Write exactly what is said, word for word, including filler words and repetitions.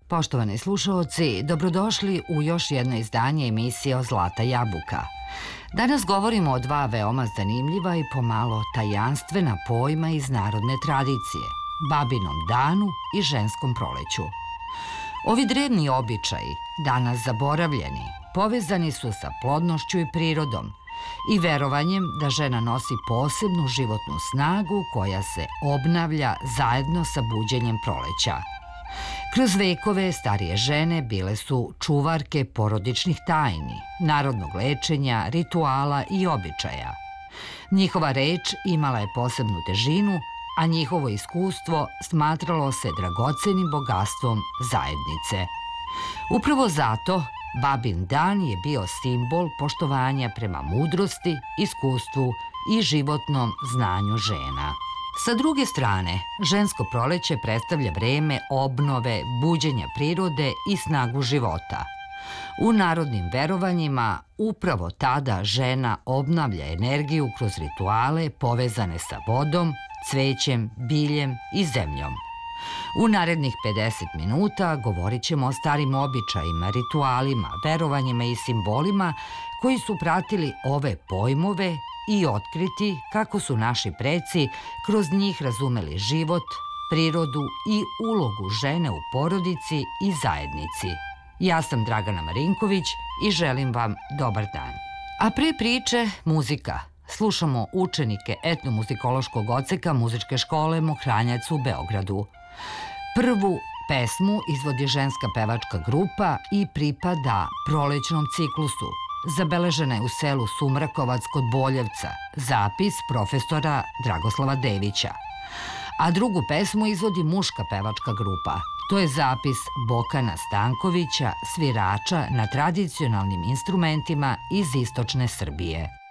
Poštovani slušaoci, dobrodošli u još jedno izdanje emisije o Zlata jabuka. Danas govorimo o dva veoma zanimljiva i pomalo tajanstvena pojma iz narodne tradicije, babinom danu i ženskom proleću. Ovi drevni običaji, danas zaboravljeni, povezani su sa plodnošću i prirodom i verovanjem da žena nosi posebnu životnu snagu koja se obnavlja zajedno sa buđenjem proleća. Kroz vekove starije žene bile su čuvarke porodičnih tajni, narodnog lečenja, rituala i običaja. Njihova reč imala je posebnu težinu, a njihovo iskustvo smatralo se dragocenim bogatstvom zajednice. Upravo zato babin dan je bio simbol poštovanja prema mudrosti, iskustvu i životnom znanju žena. Sa druge strane, žensko proleće predstavlja vreme obnove, buđenja prirode i snagu života. U narodnim verovanjima upravo tada žena obnavlja energiju kroz rituale povezane sa vodom, cvećem, biljem i zemljom. U narednih pedeset minuta govorit ćemo o starim običajima, ritualima, verovanjima i simbolima koji su pratili ove pojmove i otkriti kako su naši preci kroz njih razumeli život, prirodu i ulogu žene u porodici i zajednici. Ja sam Dragana Marinković i želim vam dobar dan. A pre priče muzika. Slušamo učenike etnomuzikološkog odseka muzičke škole Mohranjac u Beogradu. Prvu pesmu izvodi ženska pevačka grupa i pripada prolećnom ciklusu. Zabeležena je u selu Sumrakovac kod Boljevca, zapis profesora Dragoslava Devića. A drugu pesmu izvodi muška pevačka grupa. To je zapis Bokana Stankovića, svirača na tradicionalnim instrumentima iz istočne Srbije.